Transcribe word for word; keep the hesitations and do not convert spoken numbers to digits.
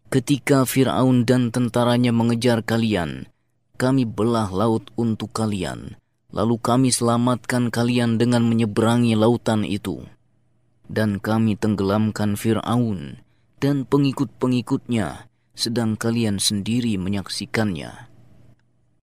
Ketika Fir'aun dan tentaranya mengejar kalian, kami belah laut untuk kalian, lalu kami selamatkan kalian dengan menyeberangi lautan itu. Dan kami tenggelamkan Fir'aun dan pengikut-pengikutnya, sedang kalian sendiri menyaksikannya.